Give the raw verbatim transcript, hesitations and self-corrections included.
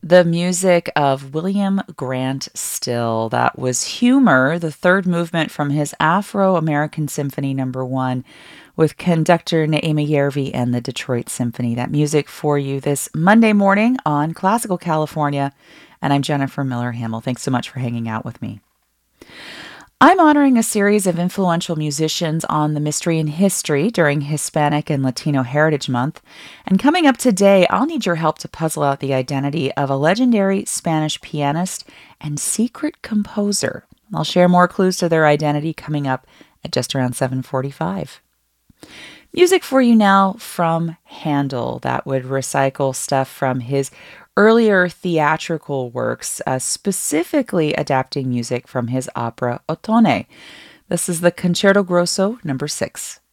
The music of William Grant Still. That was Humor, the third movement from his Afro-American Symphony Number One, with conductor Naima Yervi and the Detroit Symphony. That music for you this Monday morning on Classical California, and I'm Jennifer Miller Hamill. Thanks so much for hanging out with me. I'm honoring a series of influential musicians on the Mystery in History during Hispanic and Latino Heritage Month. And coming up today, I'll need your help to puzzle out the identity of a legendary Spanish pianist and secret composer. I'll share more clues to their identity coming up at just around seven forty-five. Music for you now from Handel, that would recycle stuff from his earlier theatrical works, uh, specifically adapting music from his opera Ottone. This is the Concerto Grosso number six.